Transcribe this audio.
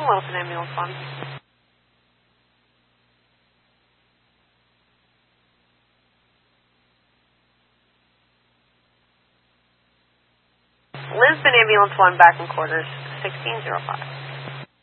Wilson Ambulance 1. Lisbon Ambulance 1, back in quarters, 1605.